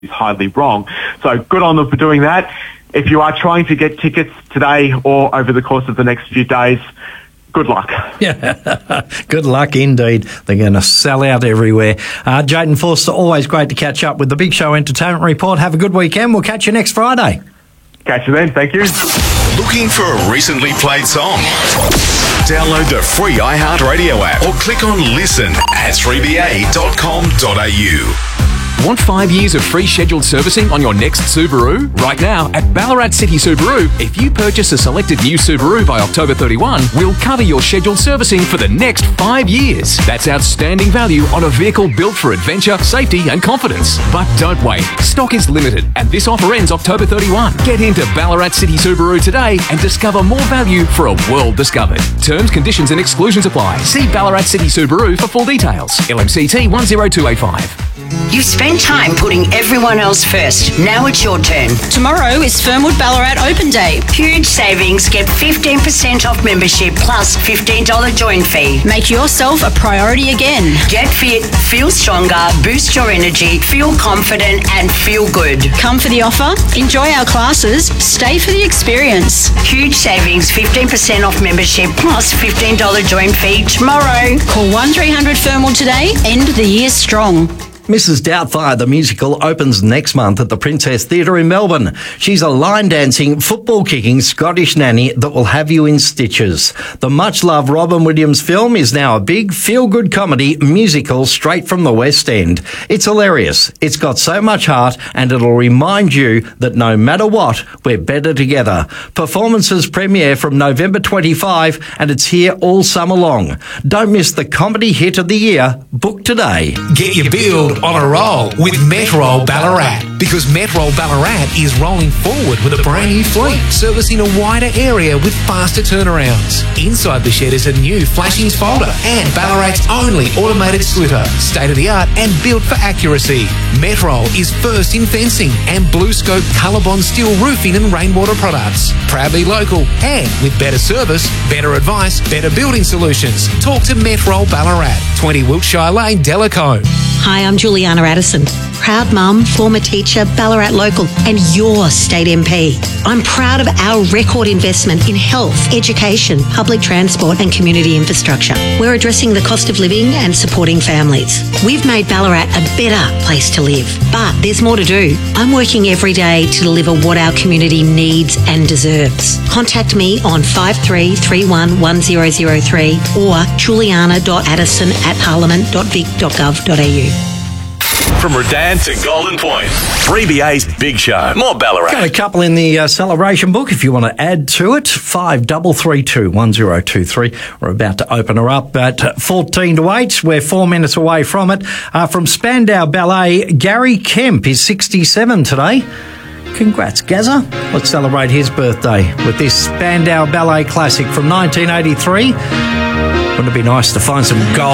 is highly wrong. So good on them for doing that. If you are trying to get tickets today or over the course of the next few days, good luck. Yeah, good luck indeed. They're going to sell out everywhere. Jayden Forster, always great to catch up with the Big Show Entertainment Report. Have a good weekend. We'll catch you next Friday. Catch you then. Thank you. Looking for a recently played song? Download the free iHeartRadio app or click on listen at 3ba.com.au. Want 5 years of free scheduled servicing on your next Subaru? Right now, at Ballarat City Subaru, if you purchase a selected new Subaru by October 31, we'll cover your scheduled servicing for the next 5 years. That's outstanding value on a vehicle built for adventure, safety and confidence. But don't wait. Stock is limited and this offer ends October 31. Get into Ballarat City Subaru today and discover more value for a world discovered. Terms, conditions and exclusions apply. See Ballarat City Subaru for full details. LMCT 10285. You've spent time putting everyone else first. Now it's your turn. Tomorrow is Fernwood Ballarat Open Day. Huge savings. Get 15% off membership plus $15 join fee. Make yourself a priority again. Get fit, feel stronger, boost your energy, feel confident and feel good. Come for the offer, enjoy our classes, stay for the experience. Huge savings, 15% off membership plus $15 join fee tomorrow. Call 1300 Fernwood today. End the year strong. Mrs. Doubtfire, the musical, opens next month at the Princess Theatre in Melbourne. She's a line-dancing, football-kicking Scottish nanny that will have you in stitches. The much-loved Robin Williams film is now a big, feel-good comedy musical straight from the West End. It's hilarious. It's got so much heart, and it'll remind you that no matter what, we're better together. Performances premiere from November 25, and it's here all summer long. Don't miss the comedy hit of the year. Book today. Get your build on a roll with Metrol Ballarat, because Metrol Ballarat is rolling forward with a brand new fleet, servicing a wider area with faster turnarounds. Inside the shed is a new flashings folder and Ballarat's only automated slitter, state-of-the-art and built for accuracy. Metrol is first in fencing and Blue Scope Colorbond steel roofing and rainwater products. Proudly local and with better service, better advice, better building solutions. Talk to Metrol Ballarat, 20 Wiltshire Lane, Delacombe. Hi, I'm Juliana Addison, proud mum, former teacher, Ballarat local, and your state MP. I'm proud of our record investment in health, education, public transport and community infrastructure. We're addressing the cost of living and supporting families. We've made Ballarat a better place to live, but there's more to do. I'm working every day to deliver what our community needs and deserves. Contact me on 53311003 or juliana.addison@parliament.vic.gov.au. From Redan to Golden Point, 3BA's Big Show. More Ballarat. Got a couple in the celebration book if you want to add to it. 53321023. We're about to open her up at 14 to 8. We're 4 minutes away from it. From Spandau Ballet, Gary Kemp is 67 today. Congrats, Gazza. Let's celebrate his birthday with this Spandau Ballet classic from 1983. Wouldn't it be nice to find some gold